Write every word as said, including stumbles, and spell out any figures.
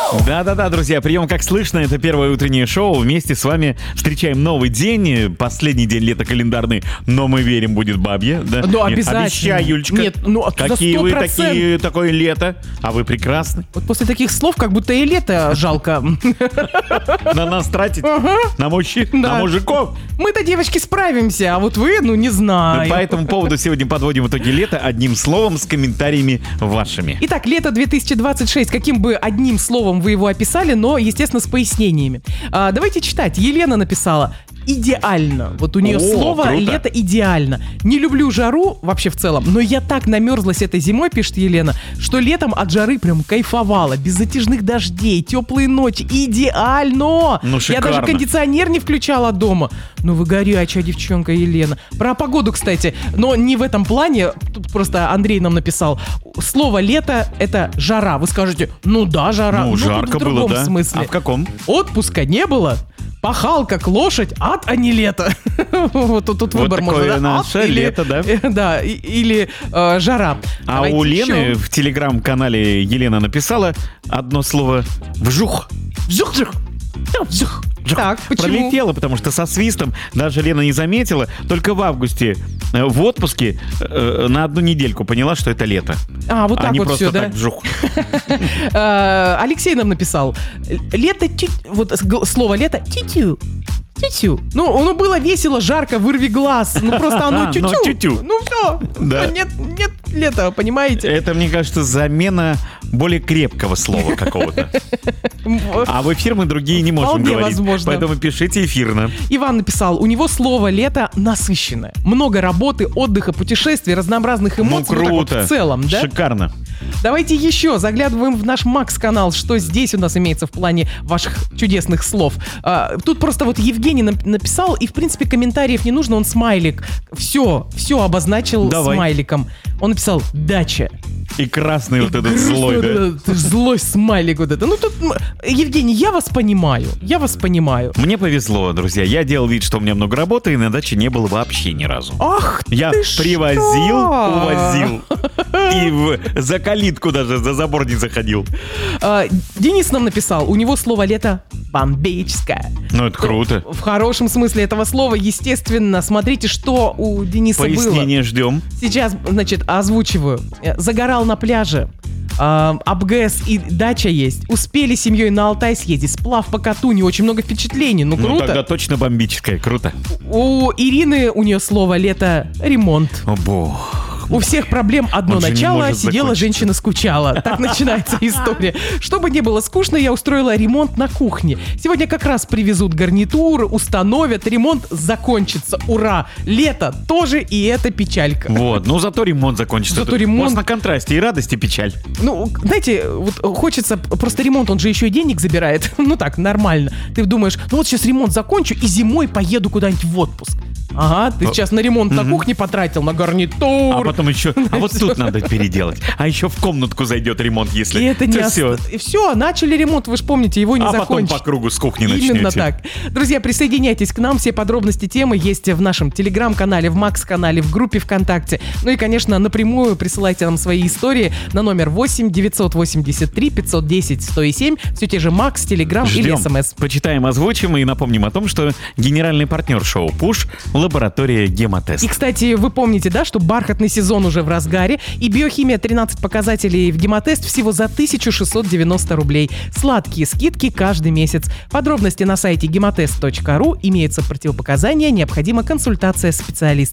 Да-да-да, друзья, прием как слышно, это первое утреннее шоу. Вместе с вами встречаем новый день, последний день лета календарный, но мы верим, будет бабье. Да? Ну, Нет, обязательно. обещай, Юлечка. Нет, ну, какие за вы сто процентов. такие, такое лето, а вы прекрасны. Вот после таких слов, как будто и лето жалко. На нас тратить, на мужчин, Да. на мужиков. Мы-то, девочки, справимся, а вот вы, ну, не По знаю. этому поводу сегодня подводим итоги лета одним словом с комментариями вашими. Итак, лето две тысячи двадцать шесть. Каким бы одним словом вы его описали, но, естественно, с пояснениями. А, давайте читать. Елена написала: идеально. Вот у нее О, слово круто. «лето» идеально. Не люблю жару вообще в целом, но я так намерзлась этой зимой, пишет Елена, что летом от жары прям кайфовала. Без затяжных дождей, теплые ночи. Идеально! Ну, Я шикарно. даже кондиционер не включала дома. Ну вы горячая девчонка, Елена. Про погоду, кстати, но не в этом плане. Тут просто Андрей нам написал. Слово «лето» — это жара. Вы скажете, ну да, жара. Ну, тут жарко в другом было, да? смысле. А в каком? Отпуска не было. Пахал как лошадь, ад, а не лето. Вот тут, тут Вот выбор такое можно, да? наше Ад или- лето, да? э, Да, и- или э, жара. А Давайте у Лены еще. в телеграм-канале Елена написала одно слово «вжух». Вжух-вжух. Да, вжух. Так, почему? Пролетела, потому что со свистом даже Лена не заметила. Только в августе э, в отпуске э, на одну недельку поняла, что это лето. А, вот а так не вот просто все, да? так вжух. Э, Алексей нам написал. Лето, тю- вот с- г- слово лето, тю-тю. Тю-тю. Ну, ну, было весело, жарко, вырви глаз. Ну, просто оно Ну, тю-тю. тю-тю. Ну, все. Да. Нет, нет лета, понимаете? Это, мне кажется, замена более крепкого слова какого-то. А в эфир мы другие не можем Вполне говорить. возможно. Поэтому пишите эфирно. Иван написал, у него слово «лето» насыщенное. Много работы, отдыха, путешествий, разнообразных Ну, эмоций. Вот так вот круто. в целом, да? Шикарно. Давайте еще заглядываем в наш Макс-канал, что здесь у нас имеется в плане ваших чудесных слов. А, тут просто вот Евгений нап- написал, и в принципе комментариев не нужно, он смайлик. Все, все обозначил Давай. смайликом. Он написал «дача». И красный вот И этот грустный злой, вот да? этот злой смайлик вот это. Ну тут, м, Евгений, я вас понимаю, я вас понимаю. Мне повезло, друзья. Я делал вид, что у меня много работы, и на даче не было вообще ни разу. Ах Я ты привозил, что? увозил. И в- за калитку даже, за забор не заходил. А, Денис нам написал, у него слово «лето» бомбическое. Ну, это круто. В хорошем смысле этого слова, естественно. Смотрите, что у Дениса было. Пояснение ждем. Сейчас, значит, озвучиваю. Э, Загорал на пляже. э, АБГЭС и дача есть. Успели с семьей на Алтай съездить. Сплав по Катуни. Очень много впечатлений. Ну, Ну, круто. тогда точно бомбическое. Круто. У Ирины, у нее слово «лето» ремонт. О, бог. У всех проблем одно Он же не начало, может сидела закончиться. женщина, скучала. Так начинается история. Чтобы не было скучно, я устроила ремонт на кухне. Сегодня как раз привезут гарнитур, установят, ремонт закончится. Ура! Лето тоже, и это печалька. Вот, ну зато ремонт закончится. Зато Тут ремонт- у вас на контрасте и радость, и печаль. Ну, знаете, вот хочется, просто ремонт, он же еще и денег забирает. Ну так, нормально. Ты думаешь, ну вот сейчас ремонт закончу и зимой поеду куда-нибудь в отпуск. Ага, ты сейчас на ремонт на кухне потратил, на гарнитур. А потом еще, а вот тут надо переделать. А еще в комнатку зайдет ремонт, если... И это не все. ост- и все, начали ремонт, вы же помните, его не А потом закончить. по кругу с кухни Именно начнете. так. Друзья, присоединяйтесь к нам. Все подробности темы есть в нашем телеграм-канале, в Макс-канале, в группе ВКонтакте. Ну и, конечно, напрямую присылайте нам свои истории на номер восемь девятьсот восемьдесят три пятьсот десять сто семь. Все те же Макс, Телеграм или Ждем. СМС. Почитаем, озвучим и напомним о том, что генеральный партнер шоу «Пуш» — лаборатория «Гемотест». И, кстати, вы помните, да, что бархатный сезон уже в разгаре, и биохимия тринадцать показателей в Гемотест всего за тысяча шестьсот девяносто рублей. Сладкие скидки каждый месяц. Подробности на сайте гемотест точка ру. Имеются противопоказания, необходима консультация специалиста.